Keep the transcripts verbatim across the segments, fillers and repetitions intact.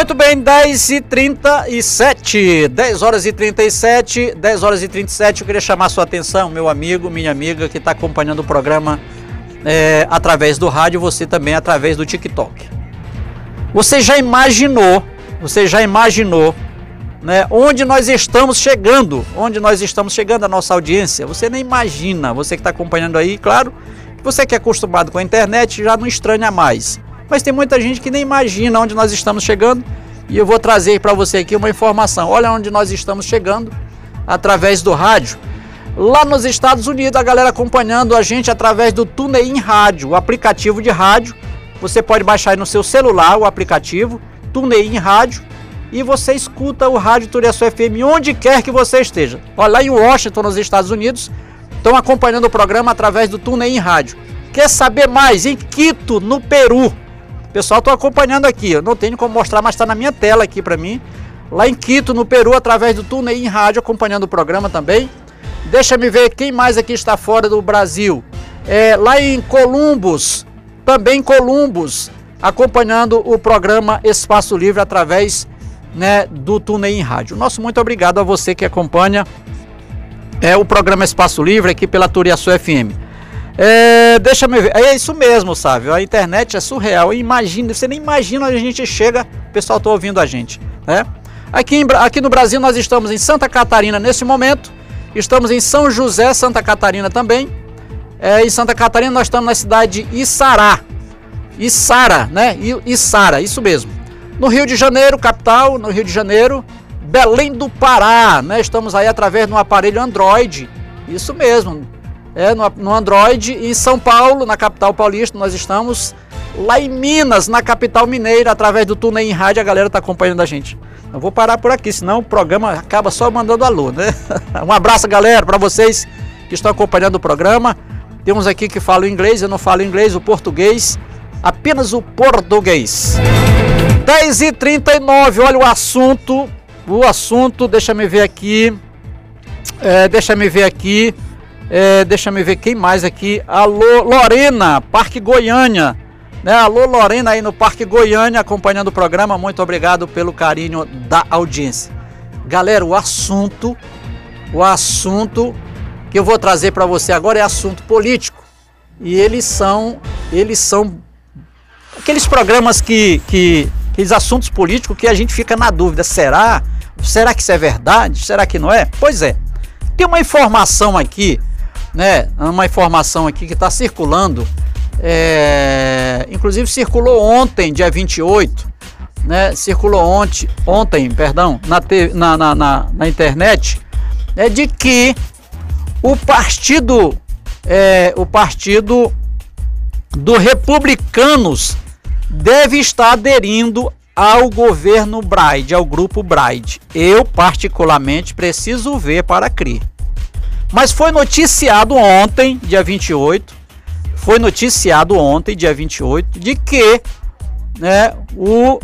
Muito bem, dez e trinta e sete, dez horas e trinta e sete, dez horas e trinta e sete, eu queria chamar a sua atenção, meu amigo, minha amiga que está acompanhando o programa é, através do rádio, você também através do TikTok. Você já imaginou, você já imaginou, né, onde nós estamos chegando, onde nós estamos chegando a nossa audiência? Você nem imagina, você que está acompanhando aí, claro, você que é acostumado com a internet já não estranha mais. Mas tem muita gente que nem imagina onde nós estamos chegando e eu vou trazer para você aqui uma informação. Olha onde nós estamos chegando através do rádio. Lá nos Estados Unidos, a galera acompanhando a gente através do TuneIn Rádio, o aplicativo de rádio. Você pode baixar aí no seu celular o aplicativo TuneIn Rádio e você escuta o Rádio Turiaçu F M onde quer que você esteja. Olha, lá em Washington, nos Estados Unidos, estão acompanhando o programa através do TuneIn Rádio. Quer saber mais? Em Quito, no Peru. Pessoal, estou acompanhando aqui, eu não tenho como mostrar, mas está na minha tela aqui para mim. Lá em Quito, no Peru, através do TuneIn Rádio, acompanhando o programa também. Deixa me ver quem mais aqui está fora do Brasil. É, lá em Columbus, também Columbus, acompanhando o programa Espaço Livre através, né, do TuneIn Rádio. Nosso muito obrigado a você que acompanha é, o programa Espaço Livre aqui pela Turiaçu F M. É, deixa eu ver, é isso mesmo, sabe? A internet é surreal. Imagina, você nem imagina onde a gente chega, o pessoal está ouvindo a gente, né? Aqui, em, aqui no Brasil nós estamos em Santa Catarina nesse momento, estamos em São José, Santa Catarina também. É, em Santa Catarina nós estamos na cidade de Içará, Içara, né? Içara, isso mesmo. No Rio de Janeiro, capital, no Rio de Janeiro, Belém do Pará, né? Estamos aí através de um aparelho Android, isso mesmo. É, no, no Android, em São Paulo, na capital paulista, nós estamos lá em Minas, na capital mineira, através do TuneIn Rádio, a galera está acompanhando a gente. Eu vou parar por aqui, senão o programa acaba só mandando alô, né? Um abraço, galera, para vocês que estão acompanhando o programa. Temos aqui que falam inglês, eu não falo inglês, o português, apenas o português. dez e trinta e nove, olha o assunto, o assunto, deixa me ver aqui, é, deixa me ver aqui. É, deixa eu ver quem mais aqui. Alô, Lorena, Parque Goiânia, né? Alô, Lorena aí no Parque Goiânia acompanhando o programa. Muito obrigado pelo carinho da audiência. Galera, o assunto o assunto que eu vou trazer para você agora é assunto político. E eles são eles são aqueles programas que, que aqueles assuntos políticos que a gente fica na dúvida, será? Será que isso é verdade? Será que não é? Pois é. Tem uma informação aqui, né, uma informação aqui que está circulando, é, inclusive circulou ontem, dia vinte e oito, né, circulou ontem, ontem, perdão, na, te, na, na, na, na internet, é de que o partido, é, o partido do Republicanos deve estar aderindo ao governo Braide, ao grupo Braide. Eu, particularmente, preciso ver para crer. Mas foi noticiado ontem, dia vinte e oito, foi noticiado ontem, dia vinte e oito, de que, né, o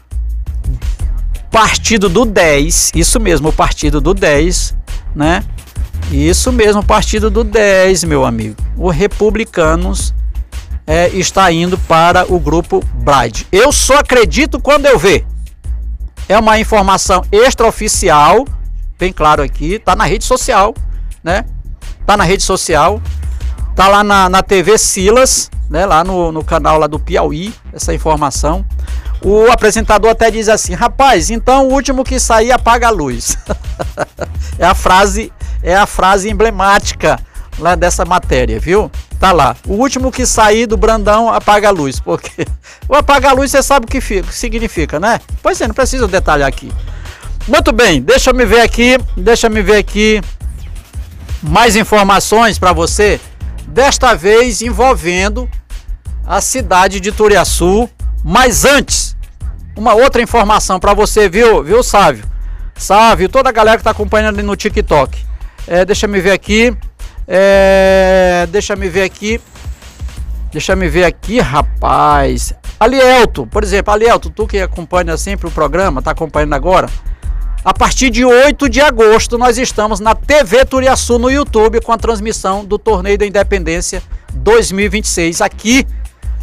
partido do dez, isso mesmo, o partido do dez, né, isso mesmo, o partido do dez, meu amigo, o Republicanos é, está indo para o grupo Braide. Eu só acredito quando eu ver. É uma informação extraoficial, bem claro aqui, tá na rede social, né? Tá na rede social, tá lá na, na T V Silas, né? Lá no, no canal lá do Piauí, essa informação. O apresentador até diz assim: rapaz, então o último que sair apaga a luz. É a frase, é a frase emblemática lá dessa matéria, viu? Tá lá, o último que sair do Brandão apaga a luz, porque o apaga a luz você sabe o que fica, significa, né? Pois é, não preciso detalhar aqui. Muito bem, deixa eu me ver aqui, deixa eu me ver aqui mais informações para você, desta vez envolvendo a cidade de Turiaçu. Mas antes, uma outra informação para você, viu, viu, Sávio? Sávio, toda a galera que está acompanhando no TikTok. É, deixa eu me ver aqui. É, deixa eu me ver aqui. Deixa eu me ver aqui, rapaz. Alielto, por exemplo, Alielto, tu que acompanha sempre o programa, tá acompanhando agora. A partir de oito de agosto, nós estamos na T V Turiaçu no YouTube com a transmissão do Torneio da Independência dois mil e vinte e seis aqui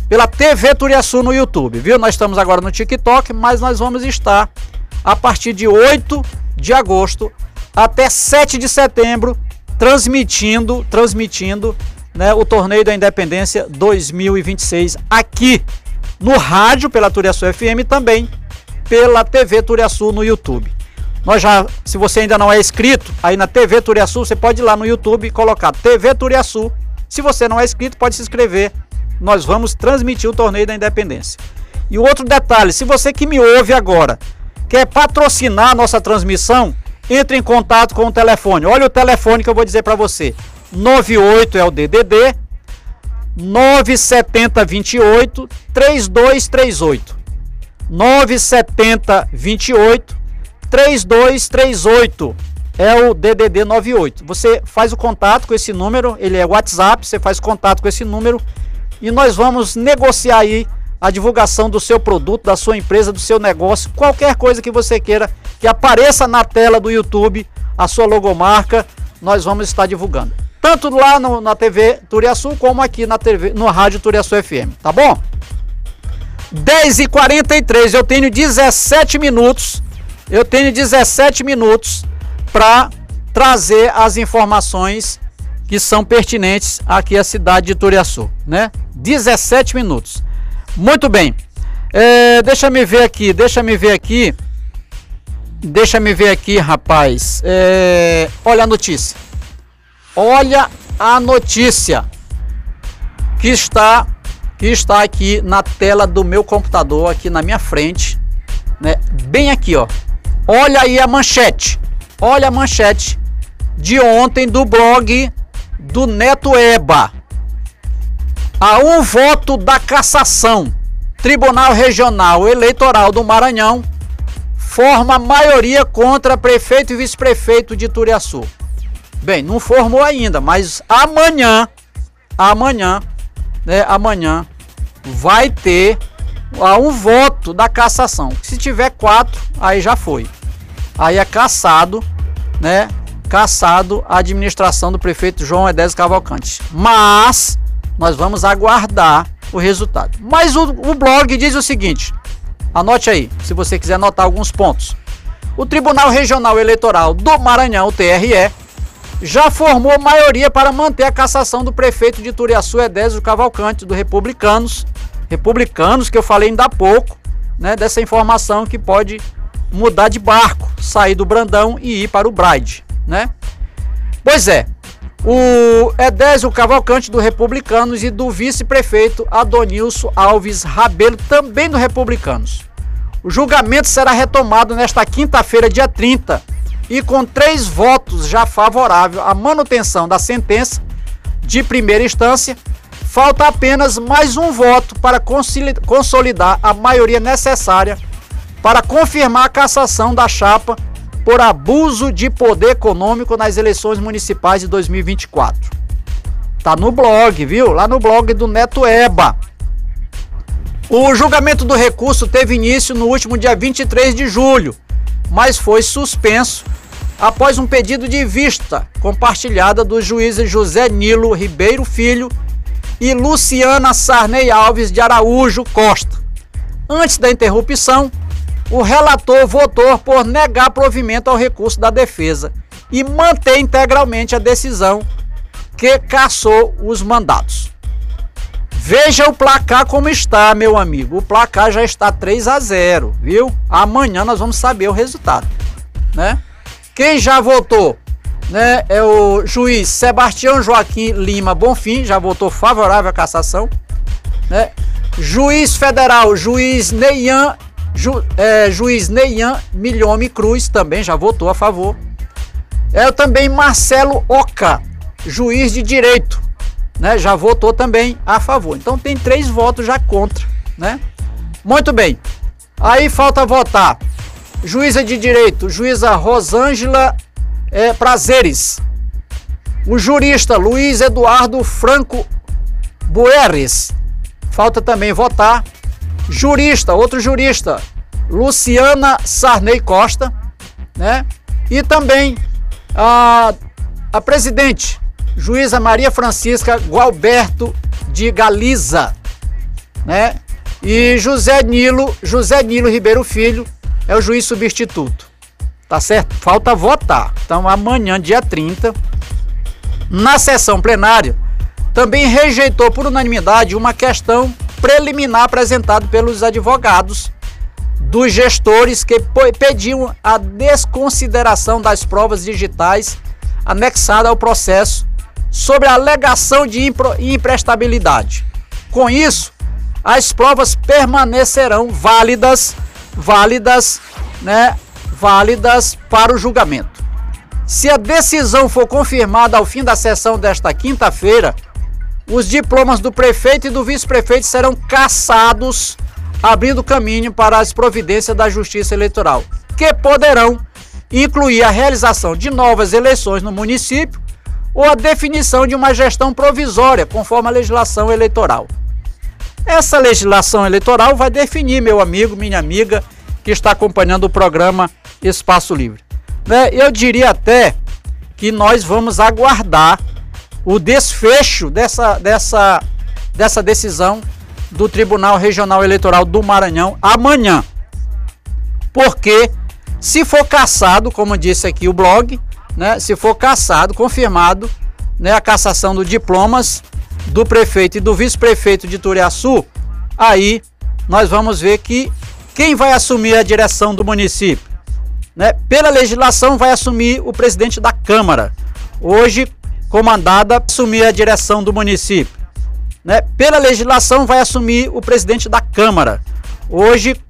pela T V Turiaçu no YouTube, viu? Nós estamos agora no TikTok, mas nós vamos estar a partir de oito de agosto até sete de setembro transmitindo, transmitindo, né, o Torneio da Independência dois mil e vinte e seis aqui no rádio pela Turiaçu F M e também pela T V Turiaçu no YouTube. Nós já, se você ainda não é inscrito aí na T V Turiaçu, você pode ir lá no YouTube e colocar T V Turiaçu. Se você não é inscrito, pode se inscrever. Nós vamos transmitir o Torneio da Independência. E outro detalhe, se você que me ouve agora quer patrocinar a nossa transmissão, entre em contato com o telefone. Olha o telefone que eu vou dizer para você. nove oito é o D D D nove sete zero dois oito três dois três oito. nove sete zero dois oito três dois três oito é o D D D nove oito. Você faz o contato com esse número, ele é WhatsApp, você faz contato com esse número e nós vamos negociar aí a divulgação do seu produto, da sua empresa, do seu negócio, qualquer coisa que você queira que apareça na tela do YouTube, a sua logomarca, nós vamos estar divulgando. Tanto lá no, na T V Turiaçu, como aqui na T V, no rádio Turiaçu F M, tá bom? dez e quarenta e três, eu tenho dezessete minutos, eu tenho dezessete minutos para trazer as informações que são pertinentes aqui à cidade de Turiaçu, né? dezessete minutos. Muito bem, é, deixa me ver aqui, deixa me ver aqui, deixa me ver aqui, rapaz, é, olha a notícia, olha a notícia que está, que está aqui na tela do meu computador, aqui na minha frente, né, bem aqui, ó, olha aí a manchete, olha a manchete de ontem do blog do Neto Eba. A um voto da cassação, Tribunal Regional Eleitoral do Maranhão forma maioria contra prefeito e vice-prefeito de Turiaçu. Bem, não formou ainda, mas amanhã, amanhã, né, amanhã vai ter a um voto da cassação. Se tiver quatro, aí já foi. Aí é cassado, né, cassado a administração do prefeito João Edésio Cavalcante. Mas nós vamos aguardar o resultado. Mas o, o blog diz o seguinte, anote aí, se você quiser anotar alguns pontos. O Tribunal Regional Eleitoral do Maranhão, o T R E, já formou maioria para manter a cassação do prefeito de Turiaçu, Edésio Cavalcante, do Republicanos. Republicanos, que eu falei ainda há pouco, né, dessa informação que pode mudar de barco, sair do Brandão e ir para o Braide, né? Pois é, o Edésio Cavalcante do Republicanos e do vice-prefeito Adonilson Alves Rabelo, também do Republicanos. O julgamento será retomado nesta quinta-feira, dia trinta, e com três votos já favoráveis à manutenção da sentença de primeira instância, falta apenas mais um voto para consolidar a maioria necessária para confirmar a cassação da chapa por abuso de poder econômico nas eleições municipais de dois mil e vinte e quatro. Tá no blog, viu? Lá no blog do Neto Eba. O julgamento do recurso teve início no último dia vinte e três de julho, mas foi suspenso após um pedido de vista compartilhada dos juízes José Nilo Ribeiro Filho e Luciana Sarney Alves de Araújo Costa. Antes da interrupção, o relator votou por negar provimento ao recurso da defesa e manter integralmente a decisão que cassou os mandatos. Veja o placar como está, meu amigo. O placar já está três a zero, viu? Amanhã nós vamos saber o resultado, né? Quem já votou, né, é o juiz Sebastião Joaquim Lima Bonfim, já votou favorável à cassação, né? Juiz federal, juiz Neian Ju, é, juiz Neian Milhome Cruz também já votou a favor. É também Marcelo Oca, juiz de direito, né, já votou também a favor. Então tem três votos já contra, né? Muito bem. Aí falta votar juíza de direito, juíza Rosângela é, Prazeres, o jurista Luiz Eduardo Franco Bueres. Falta também votar jurista, outro jurista, Luciana Sarney Costa, né? E também a, a presidente, juíza Maria Francisca Gualberto de Galiza. né? E José Nilo, José Nilo Ribeiro Filho é o juiz substituto. Tá certo? Falta votar. Então amanhã, dia trinta, na sessão plenária, também rejeitou por unanimidade uma questão preliminar apresentada pelos advogados dos gestores que pediam a desconsideração das provas digitais anexadas ao processo sobre a alegação de imprestabilidade. Com isso, as provas permanecerão válidas, válidas, né, válidas para o julgamento. Se a decisão for confirmada ao fim da sessão desta quinta-feira, os diplomas do prefeito e do vice-prefeito serão cassados, abrindo caminho para as providências da Justiça Eleitoral, que poderão incluir a realização de novas eleições no município ou a definição de uma gestão provisória, conforme a legislação eleitoral. Essa legislação eleitoral vai definir, meu amigo, minha amiga, que está acompanhando o programa Espaço Livre. Né? Eu diria até que nós vamos aguardar o desfecho dessa, dessa, dessa decisão do Tribunal Regional Eleitoral do Maranhão amanhã. Porque se for cassado, como disse aqui o blog, né, se for cassado, confirmado, né, a cassação dos diplomas do prefeito e do vice-prefeito de Turiaçu, aí nós vamos ver que quem vai assumir a direção do município, né, pela legislação vai assumir o presidente da Câmara, hoje comandada a assumir a direção do município, né, pela legislação vai assumir o presidente da Câmara, hoje